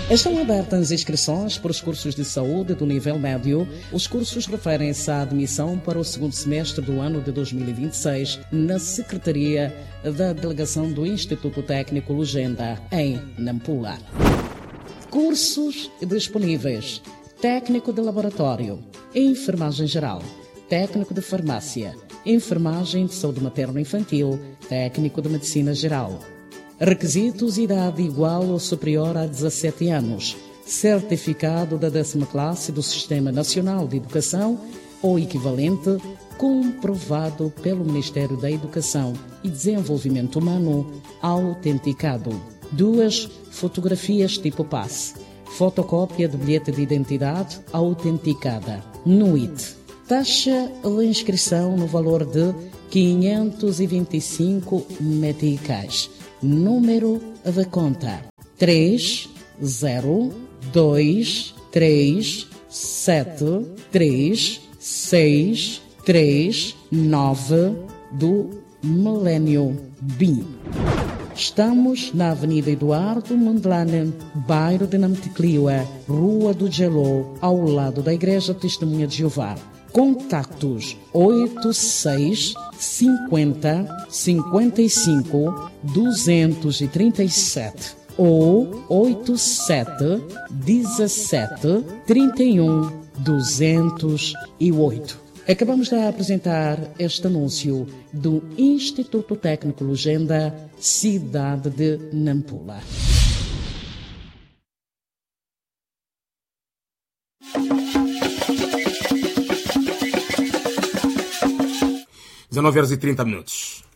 Estão abertas inscrições para os cursos de saúde do nível médio. Os cursos referem-se à admissão para o segundo semestre do ano de 2026 na Secretaria da Delegação do Instituto Técnico Lugenda, em Nampula. Cursos disponíveis: técnico de laboratório, enfermagem geral, técnico de farmácia, enfermagem de saúde materno-infantil, técnico de medicina geral. Requisitos: idade igual ou superior a 17 anos, certificado da 10ª classe do Sistema Nacional de Educação ou equivalente, comprovado pelo Ministério da Educação e Desenvolvimento Humano, autenticado. 2 fotografias tipo passe, fotocópia de bilhete de identidade autenticada, NUIT. Taxa de inscrição no valor de 525 meticais. Número de conta: 302373639 do Milênio BIM. Estamos na Avenida Eduardo Mondlane, bairro de Namticliwa, Rua do Geló, ao lado da Igreja Testemunha de Jeová. Contatos: 86 50 55 237 ou 87 17 31 208. Acabamos de apresentar este anúncio do Instituto Técnico Lugenda, cidade de Nampula. Horas e 30 minutos.